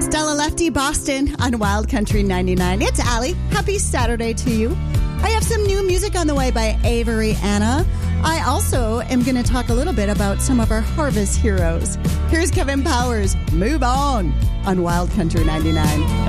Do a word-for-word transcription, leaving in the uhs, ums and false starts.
Stella Lefty Boston on Wild Country ninety-nine. It's Allie. Happy Saturday to you. I have some new music on the way by Avery Anna. I also am going to talk a little bit about some of our harvest heroes. Here's Kevin Powers, Move On, on Wild Country ninety-nine.